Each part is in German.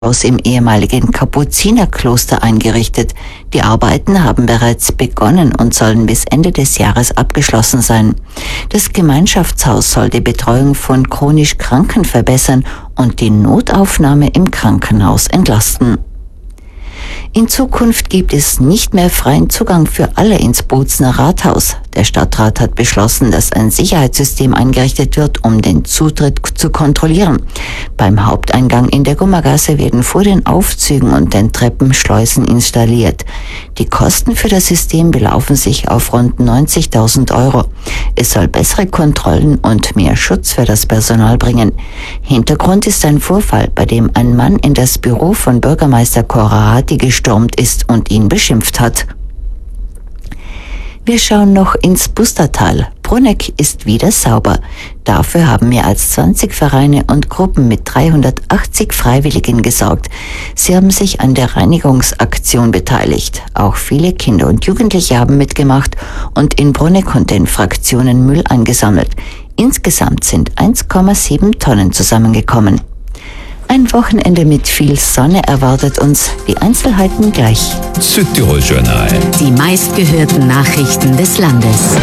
im ehemaligen Kapuzinerkloster eingerichtet. Die Arbeiten haben bereits begonnen und sollen bis Ende des Jahres abgeschlossen sein. Das Gemeinschaftshaus soll die Betreuung von chronisch Kranken verbessern und die Notaufnahme im Krankenhaus entlasten. In Zukunft gibt es nicht mehr freien Zugang für alle ins Bozner Rathaus. Der Stadtrat hat beschlossen, dass ein Sicherheitssystem eingerichtet wird, um den Zutritt zu kontrollieren. Beim Haupteingang in der Gummergasse werden vor den Aufzügen und den Treppen Schleusen installiert. Die Kosten für das System belaufen sich auf rund 90.000 Euro. Es soll bessere Kontrollen und mehr Schutz für das Personal bringen. Hintergrund ist ein Vorfall, bei dem ein Mann in das Büro von Bürgermeister Korahati gestürmt ist und ihn beschimpft hat. Wir schauen noch ins Bustertal. Bruneck ist wieder sauber. Dafür haben mehr als 20 Vereine und Gruppen mit 380 Freiwilligen gesorgt. Sie haben sich an der Reinigungsaktion beteiligt. Auch viele Kinder und Jugendliche haben mitgemacht und in Bruneck und den Fraktionen Müll eingesammelt. Insgesamt sind 1,7 Tonnen zusammengekommen. Ein Wochenende mit viel Sonne erwartet uns. Die Einzelheiten gleich. Südtirol-Journal. Die meistgehörten Nachrichten des Landes.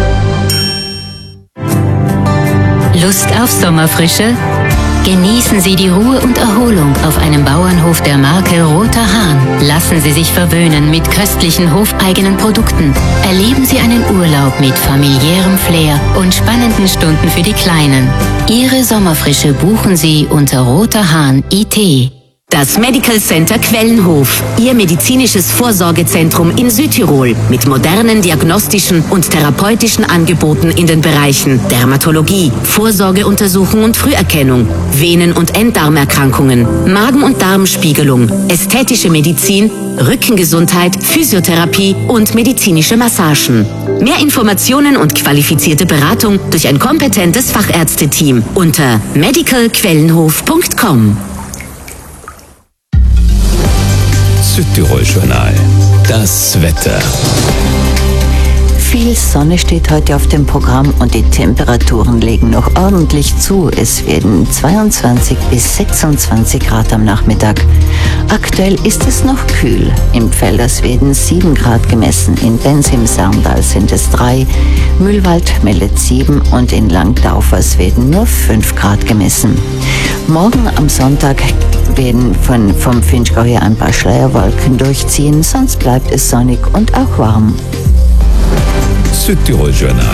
Lust auf Sommerfrische? Genießen Sie die Ruhe und Erholung auf einem Bauernhof der Marke Roter Hahn. Lassen Sie sich verwöhnen mit köstlichen hofeigenen Produkten. Erleben Sie einen Urlaub mit familiärem Flair und spannenden Stunden für die Kleinen. Ihre Sommerfrische buchen Sie unter roterhahn.it. Das Medical Center Quellenhof, Ihr medizinisches Vorsorgezentrum in Südtirol mit modernen diagnostischen und therapeutischen Angeboten in den Bereichen Dermatologie, Vorsorgeuntersuchung und Früherkennung, Venen- und Enddarmerkrankungen, Magen- und Darmspiegelung, ästhetische Medizin, Rückengesundheit, Physiotherapie und medizinische Massagen. Mehr Informationen und qualifizierte Beratung durch ein kompetentes Fachärzteteam unter medicalquellenhof.com. Südtirol-Journal. Das Wetter. Viel Sonne steht heute auf dem Programm und die Temperaturen legen noch ordentlich zu. Es werden 22 bis 26 Grad am Nachmittag. Aktuell ist es noch kühl. Im Pfälders werden 7 Grad gemessen, in Benz im Sarndal sind es 3, Mühlwald meldet 7 und in Langdaufers werden nur 5 Grad gemessen. Morgen am Sonntag werden vom Finchgau her ein paar Schleierwolken durchziehen, sonst bleibt es sonnig und auch warm. Südtirol-Journal.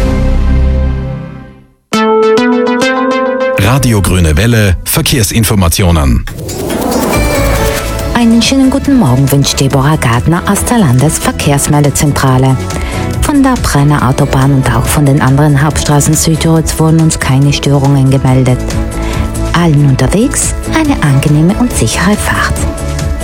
Radio Grüne Welle, Verkehrsinformationen. Einen schönen guten Morgen wünscht Deborah Gardner aus der Landesverkehrsmeldezentrale. Von der Brenner Autobahn und auch von den anderen Hauptstraßen Südtirols wurden uns keine Störungen gemeldet. Allen unterwegs eine angenehme und sichere Fahrt.